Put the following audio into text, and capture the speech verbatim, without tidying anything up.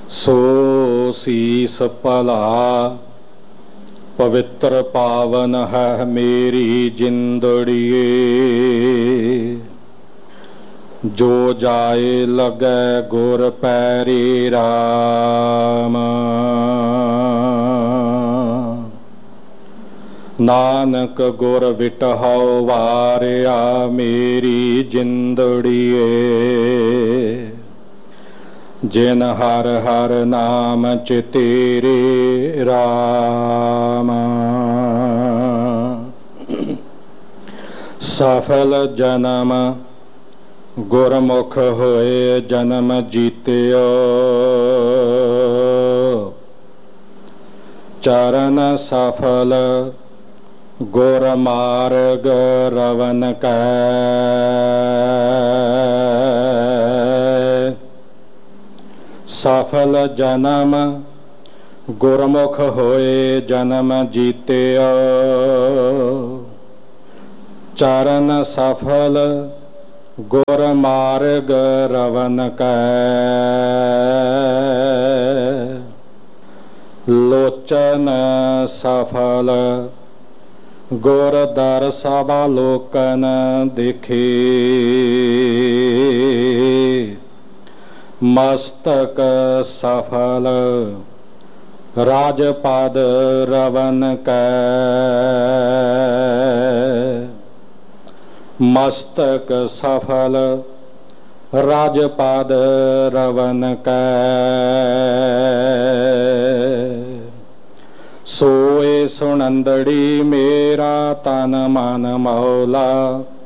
सो सीस भला पवित्र पावन है मेरी जिंदड़िए, जो जाए लगे गुर पैरी राम। नानक गुर विटहौ वारिया मेरी जिंदड़िए, जिन हर हर नाम चितेरे राम। सफल जन्म गुरमुख होए जन्म जीत्यो, चरण सफल गुर मार्ग रवन कै। सफल जन्म गुरमुख होए जन्म जीत्यो, चरण सफल गुर मार्ग रवन कै। लोचन सफल गुर दर सबालोकन दिखे, मस्तक सफल राजपद रवन कै। मस्तक सफल राजपद रवन कै। सोए सुनंदड़ी मेरा तन मन मौला,